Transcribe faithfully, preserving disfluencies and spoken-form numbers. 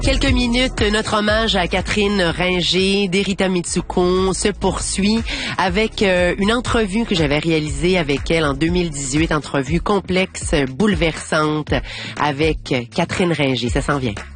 Quelques minutes, notre hommage à Catherine Ringer d'Erita Mitsuko se poursuit avec euh, une entrevue que j'avais réalisée avec elle en deux mille dix-huit, entrevue complexe, bouleversante avec Catherine Ringer. Ça s'en vient.